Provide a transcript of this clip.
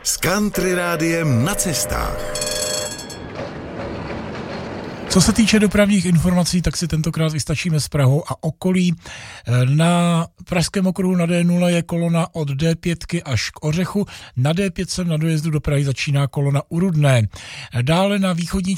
s Country Rádiem na cestách. Co se týče dopravních informací, tak si tentokrát vystačíme s Prahou a okolí. Na Pražském okruhu na D0 je kolona od D5 až k Ořechu. Na D5 na dojezdu do Prahy začíná kolona u Rudné. Dále na východní